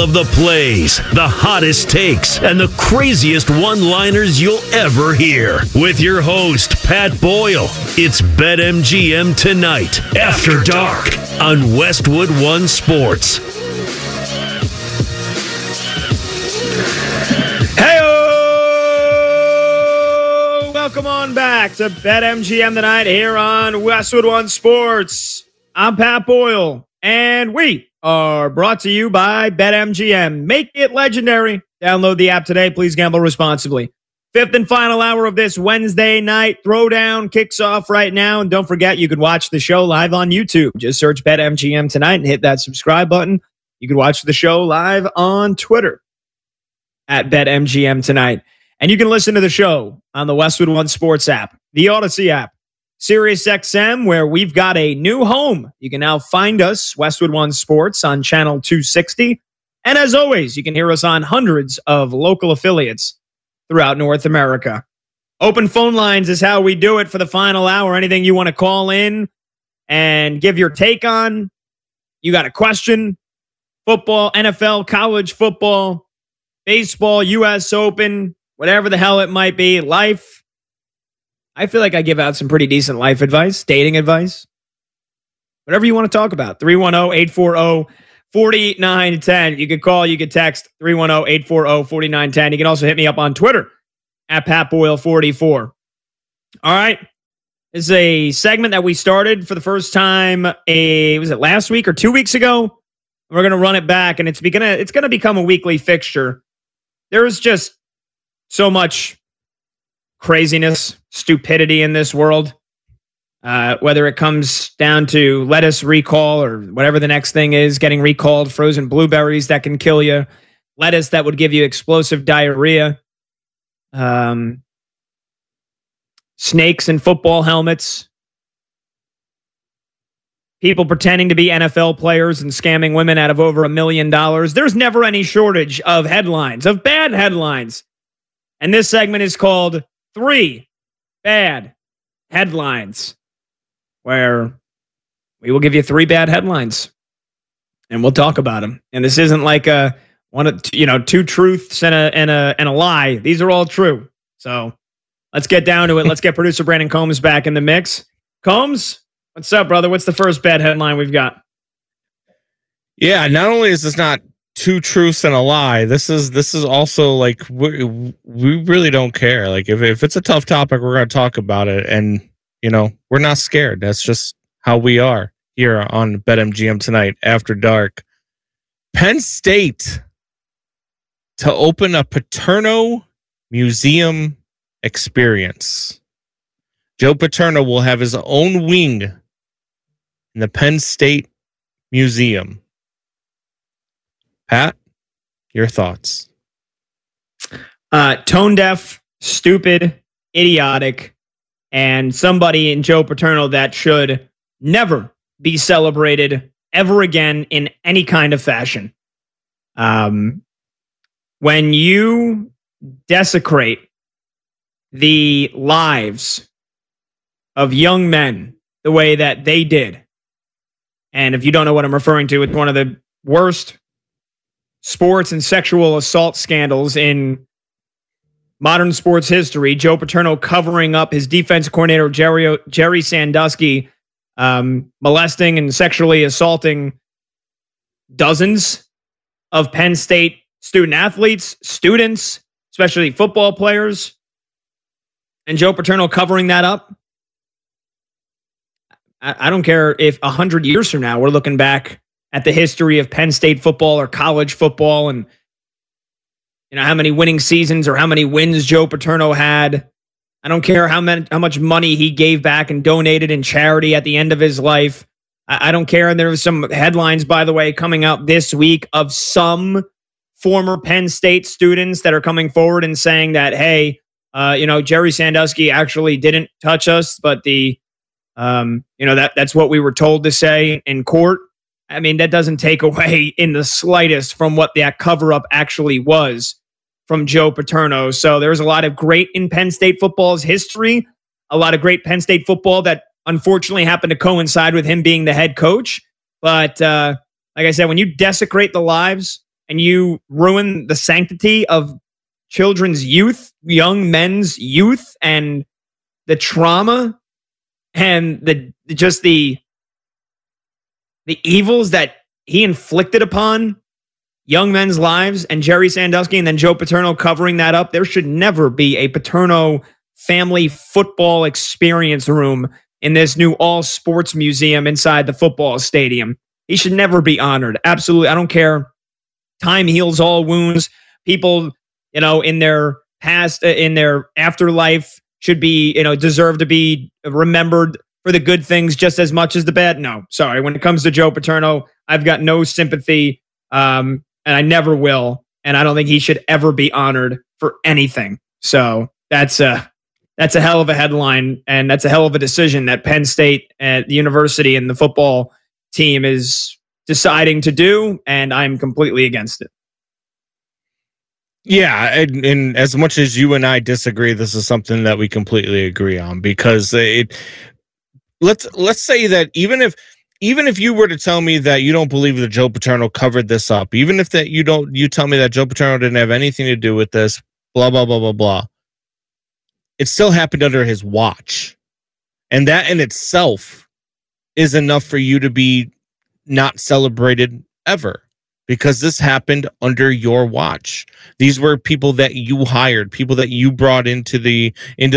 of the plays, the hottest takes, and the craziest one-liners you'll ever hear. With your host, Pat Boyle. It's BetMGM Tonight, After Dark, on Westwood One Sports. Hey-o! Welcome on back to BetMGM Tonight here on Westwood One Sports. I'm Pat Boyle, and we are brought to you by BetMGM. Make it legendary. Download the app today. Please gamble responsibly. Fifth and final hour of this Wednesday night throwdown kicks off right now. And don't forget, you can watch the show live on YouTube. Just search BetMGM Tonight and hit that subscribe button. You can watch the show live on Twitter at BetMGM Tonight. And you can listen to the show on the Westwood One Sports app, the Odyssey app, SiriusXM, where we've got a new home. You can now find us, Westwood One Sports, on channel 260. And as always, you can hear us on hundreds of local affiliates throughout North America. Open phone lines is how we do it for the final hour. Anything you want to call in and give your take on, you got a question, football, NFL, college football, baseball, U.S. Open, whatever the hell it might be, life. I feel like I give out some pretty decent life advice, dating advice, whatever you want to talk about. 310-840-4910. You can call, you can text 310-840-4910. You can also hit me up on Twitter at PatBoyle44. All right. This is a segment that we started for the first time, was it last week or 2 weeks ago? We're going to run it back, and it's going to become a weekly fixture. There's just so much craziness, stupidity in this world. Whether it comes down to lettuce recall or whatever the next thing is, getting recalled, frozen blueberries that can kill you, lettuce that would give you explosive diarrhea, snakes in football helmets, people pretending to be NFL players and scamming women out of over $1 million. There's never any shortage of headlines, of bad headlines. And this segment is called 3 Bad Headlines, where we will give you 3 bad headlines and we'll talk about them. And this isn't like two truths and a lie. These are all true. So let's get down to it. Let's get producer Brandon Combs back in the mix. Combs, what's up, brother? What's the first bad headline we've got? Yeah, not only is this not 2 truths and a lie, this is also like we really don't care. Like if it's a tough topic, we're going to talk about it, and we're not scared. That's just how we are here on BetMGM Tonight After Dark. Penn State to open a Paterno Museum experience. Joe Paterno will have his own wing in the Penn State Museum. Pat, your thoughts? Tone deaf, stupid, idiotic, and somebody in Joe Paterno that should never be celebrated ever again in any kind of fashion. When you desecrate the lives of young men the way that they did, and if you don't know what I'm referring to, it's one of the worst sports and sexual assault scandals in modern sports history. Joe Paterno covering up his defense coordinator, Jerry Sandusky, molesting and sexually assaulting dozens of Penn State student athletes, students, especially football players, and Joe Paterno covering that up. I don't care if 100 years from now we're looking back at the history of Penn State football or college football and how many winning seasons or how many wins Joe Paterno had. I don't care how much money he gave back and donated in charity at the end of his life. I don't care. And there was some headlines, by the way, coming out this week of some former Penn State students that are coming forward and saying that, hey, Jerry Sandusky actually didn't touch us, but that's what we were told to say in court. I mean, that doesn't take away in the slightest from what that cover-up actually was from Joe Paterno. So there's a lot of great in Penn State football's history, a lot of great Penn State football that unfortunately happened to coincide with him being the head coach. But like I said, when you desecrate the lives and you ruin the sanctity of children's youth, young men's youth, and the trauma and the evils that he inflicted upon young men's lives, and Jerry Sandusky and then Joe Paterno covering that up. There should never be a Paterno family football experience room in this new all sports museum inside the football stadium. He should never be honored. Absolutely. I don't care. Time heals all wounds. People, in their past, in their afterlife should be, deserve to be remembered for the good things just as much as the bad. No, sorry. When it comes to Joe Paterno, I've got no sympathy, and I never will. And I don't think he should ever be honored for anything. So that's a hell of a headline, and that's a hell of a decision that Penn State at the university and the football team is deciding to do, and I'm completely against it. Yeah, and as much as you and I disagree, this is something that we completely agree on, because let's say that even if you were to tell me that you don't believe that Joe Paterno covered this up, even if that you tell me that Joe Paterno didn't have anything to do with this, blah blah blah blah blah, it still happened under his watch, and that in itself is enough for you to be not celebrated ever, because this happened under your watch. These were people that you hired, people that you brought into the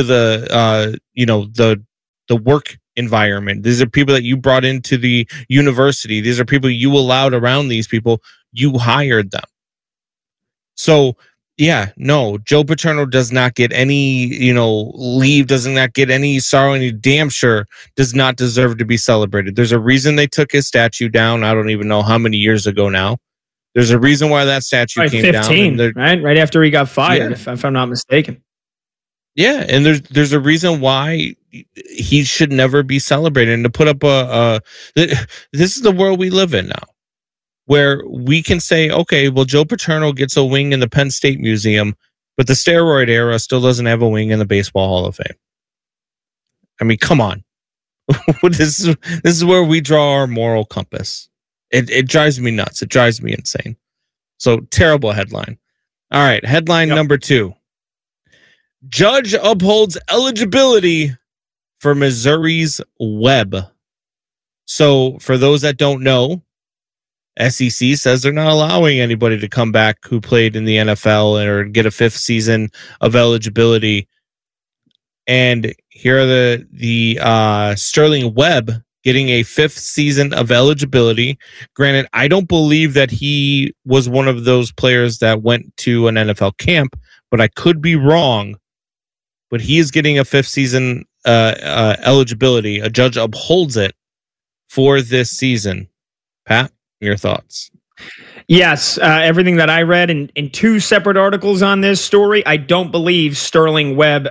work environment. These are people that you brought into the university. These are people you allowed around these people. You hired them. So yeah, no, Joe Paterno does not get any, leave, does not get any sorrow, and he damn sure does not deserve to be celebrated. There's a reason they took his statue down. I don't even know how many years ago now. There's a reason why that statue came 15, down. Right after he got fired, if I'm not mistaken. Yeah, and there's a reason why he should never be celebrated. And to put up this is the world we live in now, where we can say, okay, well, Joe Paterno gets a wing in the Penn State Museum, but the steroid era still doesn't have a wing in the Baseball Hall of Fame. I mean, come on. This is where we draw our moral compass. It drives me nuts. It drives me insane. So, terrible headline. All right, headline number 2. Judge upholds eligibility for Missouri's Webb. So, for those that don't know, SEC says they're not allowing anybody to come back who played in the NFL or get a 5th season of eligibility. And here are the Sterling Webb getting a 5th season of eligibility. Granted, I don't believe that he was one of those players that went to an NFL camp, but I could be wrong. But he is getting a 5th season eligibility. A judge upholds it for this season. Pat, your thoughts? Yes, everything that I read in 2 separate articles on this story, I don't believe Sterling Webb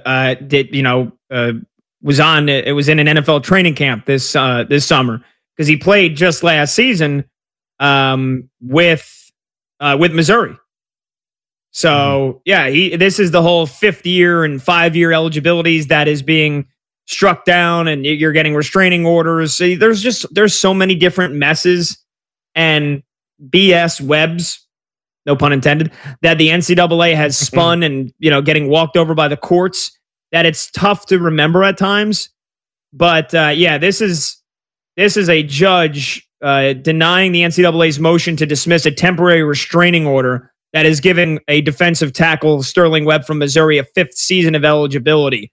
was in an NFL training camp this summer, because he played just last season with Missouri. So this is the whole 5th year and 5-year eligibilities that is being struck down, and you're getting restraining orders. So there's so many different messes and BS webs, no pun intended, that the NCAA has spun and getting walked over by the courts, that it's tough to remember at times. But this is a judge denying the NCAA's motion to dismiss a temporary restraining order that is giving a defensive tackle, Sterling Webb from Missouri, a 5th season of eligibility.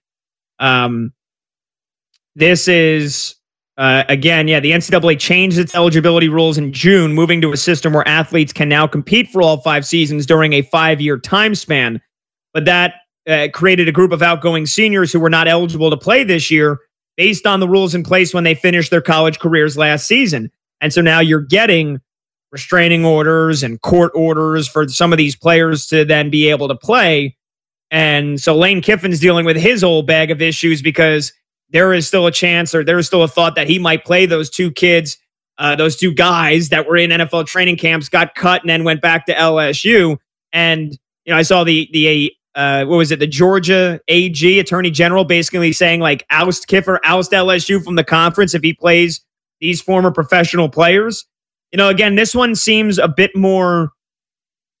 This is again, the NCAA changed its eligibility rules in June, moving to a system where athletes can now compete for all 5 seasons during a 5-year time span. But that created a group of outgoing seniors who were not eligible to play this year based on the rules in place when they finished their college careers last season. And so now you're getting restraining orders and court orders for some of these players to then be able to play. And so Lane Kiffin's dealing with his old bag of issues, because there is still a chance, or there is still a thought that he might play those 2 kids, those 2 guys that were in NFL training camps, got cut, and then went back to LSU. And I saw the Georgia AG, Attorney General, basically saying, like, oust Kiffer, oust LSU from the conference if he plays these former professional players. Again, this one seems a bit more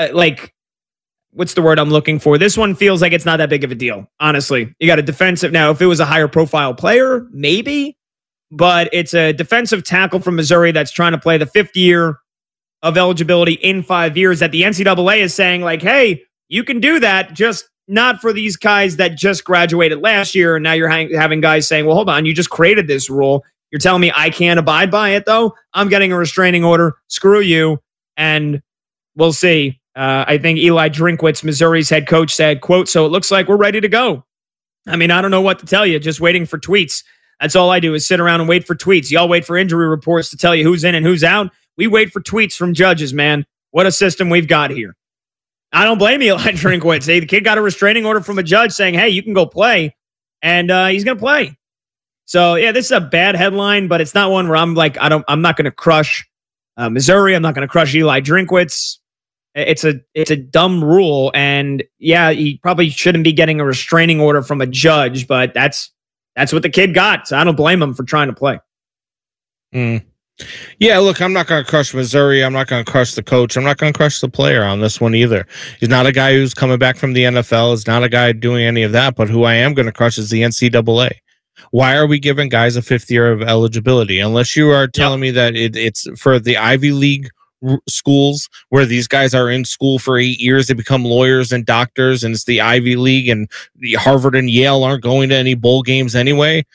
like, what's the word I'm looking for? This one feels like it's not that big of a deal, honestly. You got a defensive. Now, if it was a higher profile player, maybe, but it's a defensive tackle from Missouri that's trying to play the 5th year of eligibility in 5 years that the NCAA is saying, like, hey, you can do that, just not for these guys that just graduated last year. And now you're having guys saying, well, hold on, you just created this rule. You're telling me I can't abide by it, though? I'm getting a restraining order. Screw you. And we'll see. I think Eli Drinkwitz, Missouri's head coach, said, quote, so it looks like we're ready to go. I mean, I don't know what to tell you. Just waiting for tweets. That's all I do is sit around and wait for tweets. Y'all wait for injury reports to tell you who's in and who's out. We wait for tweets from judges, man. What a system we've got here. I don't blame Eli Drinkwitz. The kid got a restraining order from a judge saying, hey, you can go play. And he's going to play. So, yeah, this is a bad headline, but it's not one where I'm like, I'm not going to crush Missouri. I'm not going to crush Eli Drinkwitz. It's a dumb rule, and yeah, he probably shouldn't be getting a restraining order from a judge, but that's what the kid got. So I don't blame him for trying to play. Yeah, look, I'm not going to crush Missouri. I'm not going to crush the coach. I'm not going to crush the player on this one either. He's not a guy who's coming back from the NFL. He's not a guy doing any of that, but who I am going to crush is the NCAA. Why are we giving guys a 5th year of eligibility? Unless you are telling me that it's for the Ivy League schools where these guys are in school for 8 years, they become lawyers and doctors, and it's the Ivy League, and Harvard and Yale aren't going to any bowl games anyway.